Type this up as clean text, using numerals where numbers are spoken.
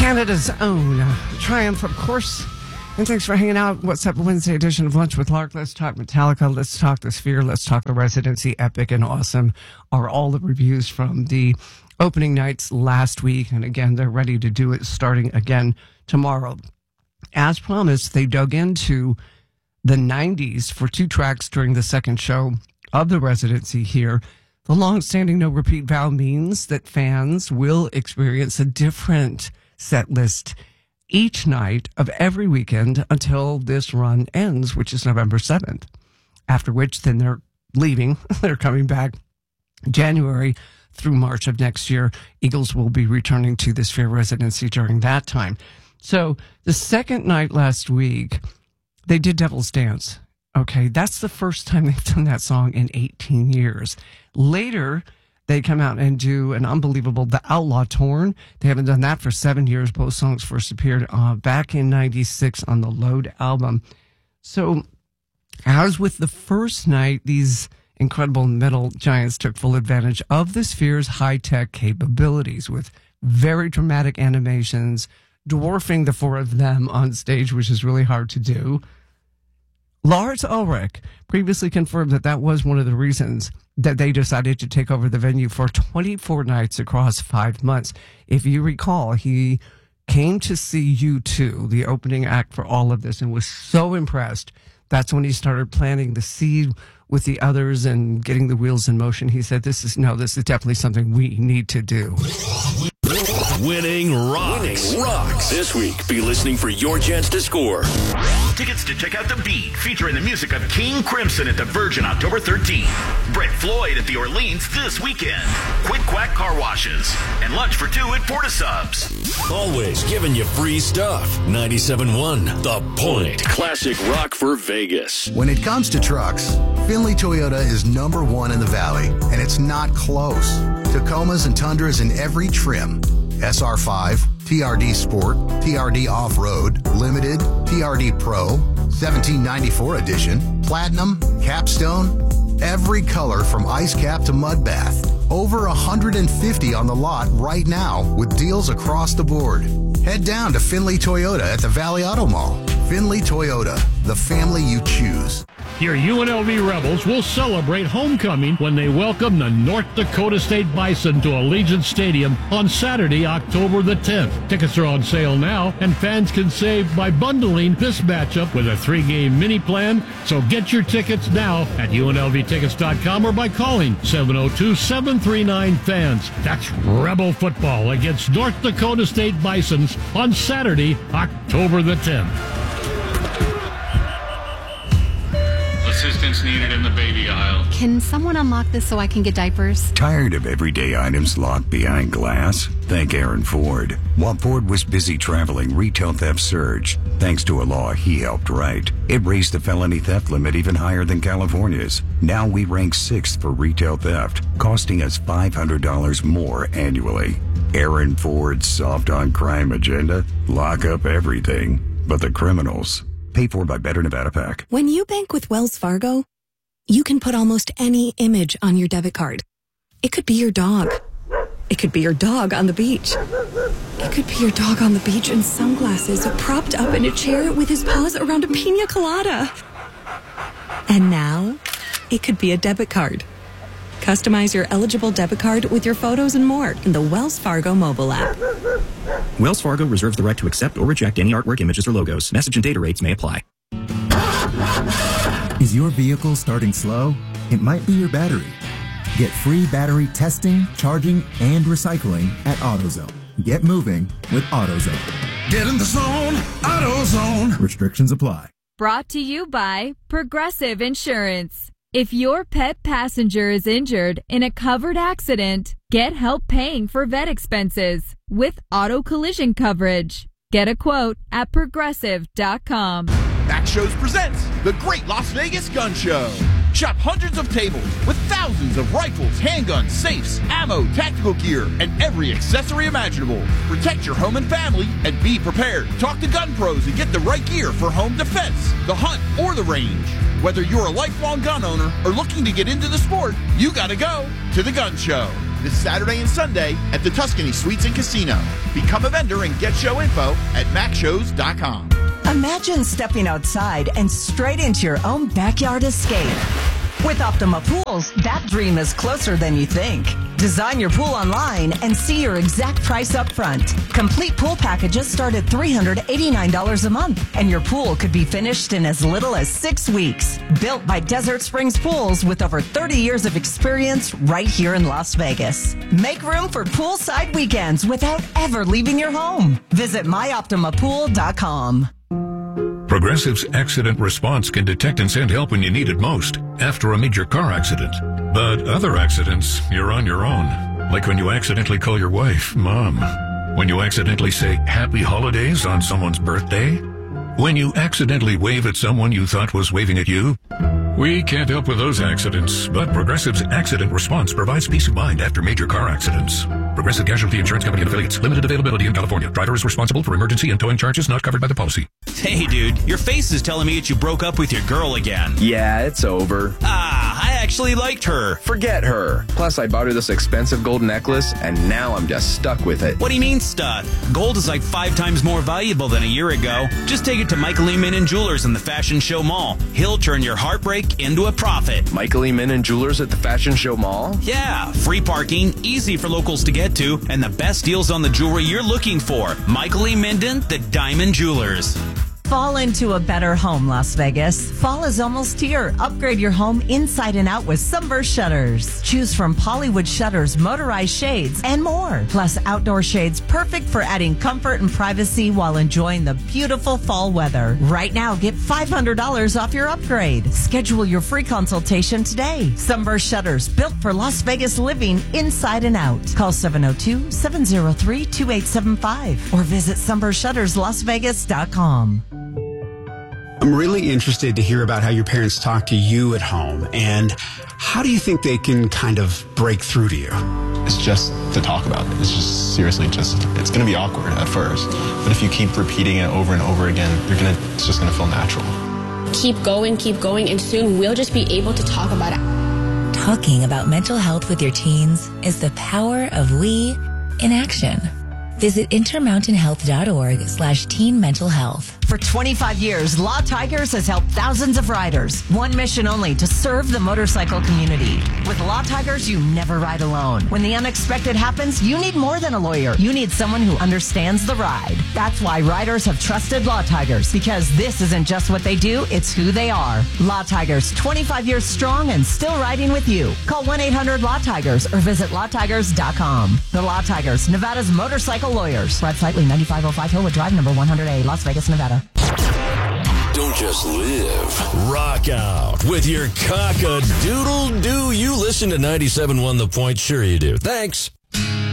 Canada's own Triumph, of course. And thanks for hanging out. What's Up Wednesday edition of Lunch with Lark. Let's talk Metallica. Let's talk The Sphere. Let's talk The Residency. Epic and awesome are all the reviews from the opening nights last week. And again, they're ready to do it starting again tomorrow. As promised, they dug into the 90s for 2 tracks during the second show of The Residency here. The long-standing no-repeat vow means that fans will experience a different set list each night of every weekend until this run ends, which is November 7th. After which, then they're leaving. They're coming back January through March of next year. Eagles will be returning to the Sphere Residency during that time. So the second night last week, they did Devil's Dance. Okay, that's the first time they've done that song in 18 years. Later, they come out and do an unbelievable The Outlaw Torn. They haven't done that for 7 years. Both songs first appeared back in 96 on the Load album. So as with the first night, these incredible metal giants took full advantage of the Sphere's high-tech capabilities with very dramatic animations, dwarfing the 4 of them on stage, which is really hard to do. Lars Ulrich previously confirmed that that was one of the reasons that they decided to take over the venue for 24 nights across 5 months. If you recall, he came to see U2, the opening act for all of this, and was so impressed. That's when he started planting the seed with the others and getting the wheels in motion. He said, this is definitely something we need to do. Winning rocks. This week, be listening for your chance to score. Tickets to check out The Beat, featuring the music of King Crimson at the Virgin October 13th. Brett Floyd at the Orleans this weekend. Quick Quack Car Washes. And lunch for 2 at Porta Subs. Always giving you free stuff. 97.1 The Point. Classic rock for Vegas. When it comes to trucks, Findlay Toyota is number 1 in the Valley, and it's not close. Tacomas and Tundras in every trim. SR5, TRD Sport, TRD Off-Road, Limited, TRD Pro, 1794 Edition, Platinum, Capstone, every color from Ice Cap to Mud Bath. Over 150 on the lot right now with deals across the board. Head down to Findlay Toyota at the Valley Auto Mall. Findlay Toyota, the family you choose. Your UNLV Rebels will celebrate homecoming when they welcome the North Dakota State Bison to Allegiant Stadium on Saturday, October the 10th. Tickets are on sale now, and fans can save by bundling this matchup with a 3-game mini plan. So get your tickets now at UNLVtickets.com or by calling 702-739-FANS. That's Rebel football against North Dakota State Bisons on Saturday, October the 10th. Assistance needed in the baby aisle. Can someone unlock this so I can get diapers? Tired of everyday items locked behind glass? Thank Aaron Ford. While Ford was busy traveling, retail theft surged. Thanks to a law he helped write, it raised the felony theft limit even higher than California's. Now we rank 6th for retail theft, costing us $500 more annually. Aaron Ford's soft on crime agenda? Lock up everything but the criminals. Paid for by Better Nevada PAC. When you bank with Wells Fargo, you can put almost any image on your debit card. It could be your dog. It could be your dog on the beach. It could be your dog on the beach in sunglasses, propped up in a chair with his paws around a pina colada. And now, it could be a debit card. Customize your eligible debit card with your photos and more in the Wells Fargo mobile app. Wells Fargo reserves the right to accept or reject any artwork, images, or logos. Message and data rates may apply. Is your vehicle starting slow? It might be your battery. Get free battery testing, charging, and recycling at AutoZone. Get moving with AutoZone. Get in the zone, AutoZone. Restrictions apply. Brought to you by Progressive Insurance. If your pet passenger is injured in a covered accident, get help paying for vet expenses with auto collision coverage. Get a quote at Progressive.com. Max Shows presents the Great Las Vegas Gun Show. Shop hundreds of tables with thousands of rifles, handguns, safes, ammo, tactical gear, and every accessory imaginable. Protect your home and family and be prepared. Talk to gun pros and get the right gear for home defense, the hunt, or the range. Whether you're a lifelong gun owner or looking to get into the sport, you gotta go to the Gun Show. this Saturday and Sunday at the Tuscany Suites and Casino. Become a vendor and get show info at macshows.com. Imagine stepping outside and straight into your own backyard escape. With Optima Pools, that dream is closer than you think. Design your pool online and see your exact price up front. Complete pool packages start at $389 a month, and your pool could be finished in as little as 6 weeks. Built by Desert Springs Pools with over 30 years of experience right here in Las Vegas. Make room for poolside weekends without ever leaving your home. Visit myoptimapool.com. Progressive's accident response can detect and send help when you need it most, after a major car accident. But other accidents, you're on your own. Like when you accidentally call your wife Mom. When you accidentally say Happy Holidays on someone's birthday. When you accidentally wave at someone you thought was waving at you. We can't help with those accidents, but Progressive's accident response provides peace of mind after major car accidents. Progressive Casualty Insurance Company and Affiliates. Limited availability in California. Driver is responsible for emergency and towing charges not covered by the policy. Hey, dude, your face is telling me that you broke up with your girl again. Yeah, it's over. I actually liked her. Forget her. Plus, I bought her this expensive gold necklace, and now I'm just stuck with it. What do you mean stuck? Gold is like 5 times more valuable than a year ago. Just take it to Michael E. Minnan Jewelers in the Fashion Show Mall. He'll turn your heartbreak into a profit. Michael E. Minnan Jewelers at the Fashion Show Mall? Yeah, free parking, easy for locals to get to, and the best deals on the jewelry you're looking for. Michael E. Minden, the Diamond Jewelers. Fall into a better home, Las Vegas. Fall is almost here. Upgrade your home inside and out with Sunburst Shutters. Choose from Polywood shutters, motorized shades, and more. Plus outdoor shades perfect for adding comfort and privacy while enjoying the beautiful fall weather. Right now, get $500 off your upgrade. Schedule your free consultation today. Sunburst Shutters, built for Las Vegas living inside and out. Call 702-703-2875 or visit sunburstshutterslasvegas.com. I'm really interested to hear about how your parents talk to you at home, and how do you think they can kind of break through to you? It's just to talk about it. It's just seriously it's going to be awkward at first, but if you keep repeating it over and over again, it's just going to feel natural. Keep going, and soon we'll just be able to talk about it. Talking about mental health with your teens is the power of we in action. Visit intermountainhealth.org/teen mental health. For 25 years, Law Tigers has helped thousands of riders. One mission only, to serve the motorcycle community. With Law Tigers, you never ride alone. When the unexpected happens, you need more than a lawyer. You need someone who understands the ride. That's why riders have trusted Law Tigers, because this isn't just what they do, it's who they are. Law Tigers, 25 years strong and still riding with you. Call 1-800-LAW-TIGERS or visit lawtigers.com. The Law Tigers, Nevada's motorcycle lawyers. Brad Flightley, 9505 Hillwood Drive, number 100A, Las Vegas, Nevada. Don't just live. Rock out with your cock-a-doodle-doo. You listen to 97.1 The Point. Sure you do. Thanks.